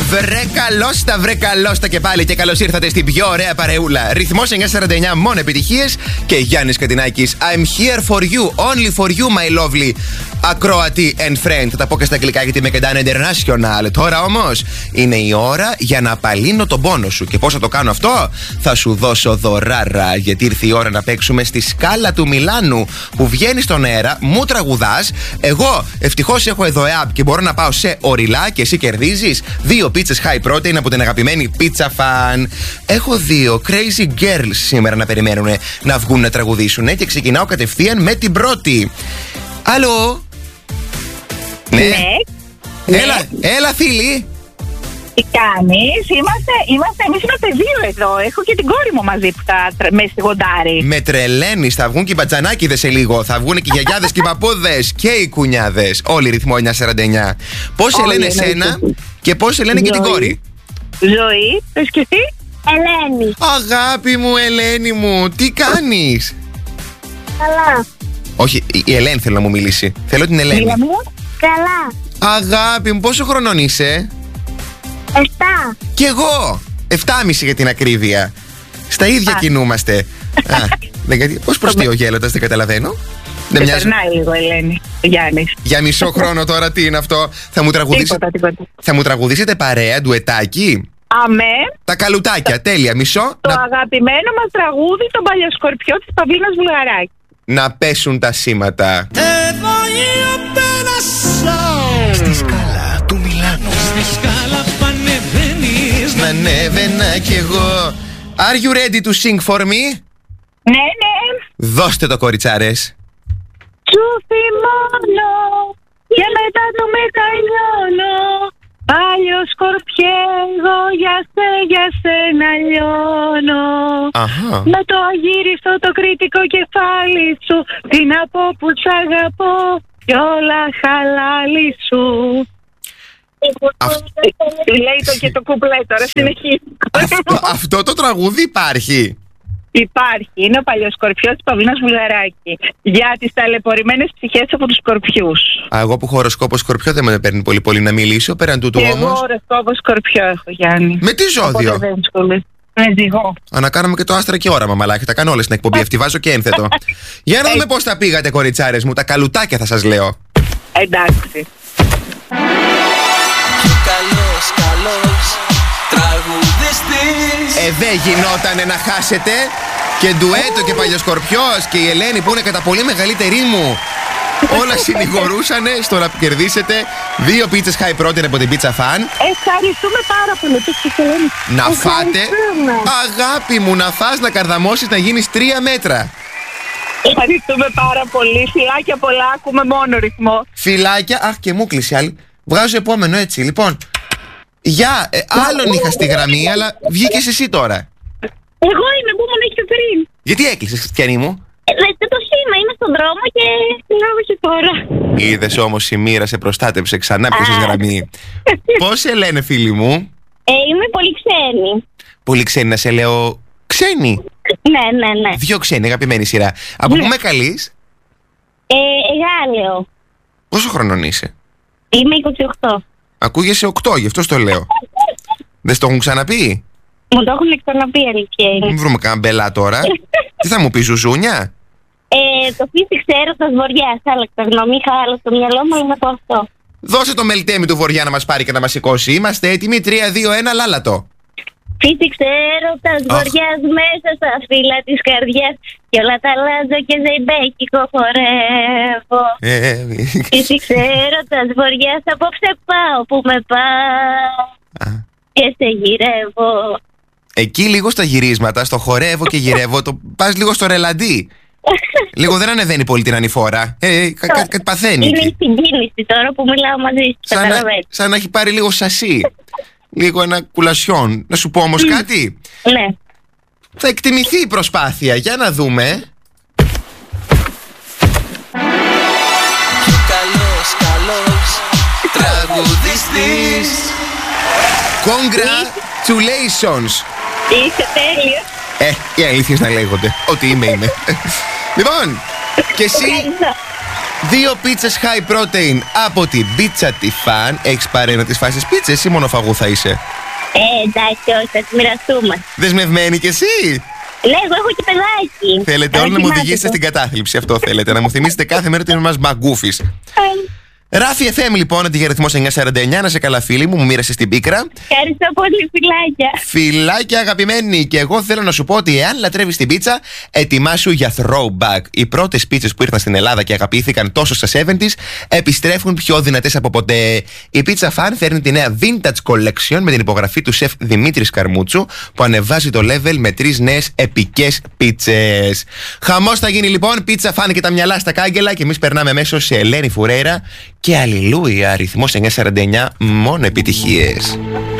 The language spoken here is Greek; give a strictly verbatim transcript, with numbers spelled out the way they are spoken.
Βρε καλώς τα, βρε καλώς τα και πάλι και καλώς ήρθατε στην πιο ωραία παρεούλα. Ρυθμός εννιακόσια σαράντα εννιά, μόνο επιτυχίες και Γιάννης Κατινάκης. I'm here for you, only for you, my lovely ακροατή and friend. Θα τα πω και στα αγγλικά γιατί είμαι κεντάνε international. Τώρα όμως είναι η ώρα για να απαλύνω τον πόνο σου. Και πώς θα το κάνω αυτό? Θα σου δώσω δωράρα, γιατί ήρθε η ώρα να παίξουμε στη σκάλα του Μιλάνου που βγαίνει στον αέρα, μου τραγουδάς. Εγώ ευτυχώς έχω εδώ app και μπορώ να πάω σε οριλά και εσύ κερδίζεις δύο πίτσες high protein από την αγαπημένη Pizza Fan. Έχω δύο crazy girls σήμερα να περιμένουν να βγουν να τραγουδήσουν και ξεκινάω κατευθείαν με την πρώτη. Αλλο. Ναι. Ναι. Έλα, έλα φίλοι. Τι κάνεις? Είμαστε, είμαστε, εμείς είμαστε δύο εδώ. Έχω και την κόρη μου μαζί που θα τρε- με σιγοντάρει. Με τρελαίνεις, θα βγουν και οι μπατζανάκηδες σε λίγο. Θα βγουν και οι γιαγιάδες και οι παππούδες και οι κουνιάδες. Όλοι ρυθμό εννιακόσια σαράντα εννιά. Πώς σε Όλοι, λένε εννοείται. εσένα και πώς σε λένε και την Ζωή. κόρη? Ζωή, πες και εσύ. Ελένη. Αγάπη μου, Ελένη μου, τι κάνεις? Καλά. Όχι, η Ελένη θέλω να μου μιλήσει. Θέλω την Ελένη. Μίλα μου. Καλά. Αγάπη μου, πόσο χρονών είσαι? Εφτά. Κι εγώ! Εφτάμιση για την ακρίβεια. Στα ίδια Α. κινούμαστε. Α, δεν, γιατί, πώς προστεί ο γέλοντας, δεν καταλαβαίνω. Δεν Δεν μοιάζει. περνάει λίγο, Ελένη. Ο Γιάννης. Για μισό χρόνο τώρα τι είναι αυτό? Θα μου, τραγουδήσετε, Τίποτα, τίποτα. θα μου τραγουδήσετε παρέα, ντουετάκι. Αμέ, Τα καλουτάκια, τέλεια. Μισό. το Να, αγαπημένο μας τραγούδι, τον Παλιοσκορπιό της Παυλίνας Βουλγαράκη. να πέσουν τα σήματα. Στη σκάλα του Μιλάνου. Στη σκάλα που ανεβαίνεις. Να ανέβαινα κι εγώ. Are you ready to sing for me? Ναι, ναι. Δώστε το, κοριτσάρες. Σου θυμώνω και μετά το μετανιώνω. Πάλιο σκορπιέ, εγώ για σε, για σένα λιώνω. Αχα. Με το αγύριστο το κριτικό κεφάλι σου, τι να πω που σ' αγαπώ κι όλα χαλάλι σου. Αυ- Λέει το και το κουπλέ τώρα, συνεχίζει. αυτό, αυτό το τραγούδι υπάρχει. Υπάρχει, είναι ο Παλιοσκορπιός της Παυλίνας Βουλγαράκη για τις ταλαιπωρημένες ψυχές από τους σκορπιούς. Α, εγώ που χοροσκόπο Σκορπιό δεν με παίρνει πολύ πολύ να μιλήσω. Πέραν τούτου Και εγώ όμως. οροσκόπο Σκορπιό έχω, Γιάννη. Με τι ζώδιο? Οπότε δεν σχολεί. Με ζυγό. Α, να κάνουμε και το άστρα και όραμα, μαλάκι. Τα κάνω όλες στην εκπομπή αυτή. Βάζω και ένθετο. Για να δούμε πώς τα πήγατε, κοριτσάρες μου. Τα καλουτάκια θα σας λέω. Εντάξει. Καλός, καλός τραγουδιστής. Ε, δεν γινότανε να χάσετε. Και ντουέτο και Παλιοσκορπιός και η Ελένη που είναι κατά πολύ μεγαλύτερη μου. Όλα συνηγορούσανε στο να κερδίσετε δύο πίτσες high protein από την Pizza Fan. Ευχαριστούμε πάρα πολύ. Τι ξεχωρίζει. Να φάτε. Ευχαριστούμε. Αγάπη μου, να φας, να καρδαμώσεις, να γίνεις τρία μέτρα. Ευχαριστούμε πάρα πολύ. Φιλάκια πολλά. Ακούμε μόνο ρυθμό. Φιλάκια. Αχ, και μου κλείσει άλλη. Βγάζω επόμενο έτσι. Λοιπόν. Γεια. Ε, άλλον είχα στη γραμμή, αλλά βγήκες εσύ τώρα. Εγώ είμαι που ήμουν και πριν. Γιατί έκλεισες, Χριστιανή μου? Ε, δείτε το σήμα, είμαι στον δρόμο και σιγάβω και τώρα. Είδες όμως η μοίρα σε προστάτεψε ξανά πιάσες γραμμή. Πώς σε λένε, φίλοι μου? Ε, είμαι πολύ ξένη. Πολύ ξένη να σε λέω ξένη. Ναι, ναι, ναι. Δύο ξένοι, αγαπημένη σειρά. Από πού με καλείς? Ε, Εγάλεο. Πόσο χρονών είσαι? Είμαι είκοσι οκτώ. Ακούγεσαι οκτώ, γι' αυτό στο λέω. Δεν στο έχουν ξαναπεί? Μου το έχουν ξαναπεί, αλήθεια είναι. Μην βρούμε κανένα μπελά τώρα. Τι θα μου πει, ζουζούνια? Ε, το φύσηξε έρωτας βοριάς. Άλλαξα γνώμη, είχα άλλο στο μυαλό μου, αλλά με το αυτό. Δώσε το μελτέμι του Βοριά να μας πάρει και να μας σηκώσει. Είμαστε έτοιμοι. τρία, δύο, ένα, λάλατο. Φύσηξε έρωτας Αχ. βοριάς μέσα στα φύλλα της καρδιάς. Κι όλα τα αλλάζω και ζεϊμπέκικο χορεύω. Ε, Φύσηξε έρωτας βοριάς, απόψε πάω που με πάω. α. Και σε γυρεύω. Εκεί λίγο στα γυρίσματα, στο χορεύω και γυρεύω, το πας λίγο στο ρελαντί. Λίγο δεν ανεβαίνει πολύ την ανηφόρα. Ε, κα, κα, κα, παθαίνει Είναι εκεί. στην κίνηση τώρα που μιλάω μαζί σου. Σαν να, Καταλαβαίνεις. σαν να έχει πάρει λίγο σασί. Λίγο ένα κουλασιόν. Να σου πω όμως κάτι. Ναι. Θα εκτιμηθεί η προσπάθεια. Για να δούμε. Καλός, καλός τραγουδιστής. Congratulations. Είσαι τέλειος. Ε, οι αλήθειες να λέγονται. Ό,τι είμαι είμαι. Λοιπόν, και εσύ Ευχαριστώ. Δύο πίτσες high protein από την πίτσα τη Φαν. Έχεις πάρει ένα της φάσης πίτσες ή μόνο φαγού θα είσαι? Ε, εντάξει, όχι, θα τις μοιραστούμε. Δεσμευμένη κι εσύ? Ναι, εγώ έχω και παιδάκι. Θέλετε όλοι να μου οδηγήσετε στην κατάθλιψη, αυτό θέλετε. Να μου θυμίσετε κάθε μέρα ότι είμαι ένας μπαγκούφης. Ράφι εφ εμ λοιπόν, αντιγεριθμός εννιακόσια σαράντα εννιά. Να σε καλά, φίλη μου, μου μοίρασε την πίκρα. Ευχαριστώ πολύ, φιλάκια. Φιλάκια, αγαπημένοι. Και εγώ θέλω να σου πω ότι εάν λατρεύεις την πίτσα, ετοιμάσου για throwback. Οι πρώτες πίτσες που ήρθαν στην Ελλάδα και αγαπήθηκαν τόσο στα εβδομήντα επιστρέφουν πιο δυνατές από ποτέ. Η Pizza Fan φέρνει τη νέα Vintage Collection με την υπογραφή του σεφ Δημήτρης Καρμούτσου, που ανεβάζει το level με τρεις νέες επικές πίτσες. Χαμός θα γίνει λοιπόν. Pizza Fan και τα μυαλά στα κάγκελα. Και εμείς περνάμε μέσω σε Ελένη Φουρέιρα και αλληλούια, αριθμός εννιακόσια σαράντα εννιά, μόνο επιτυχίες.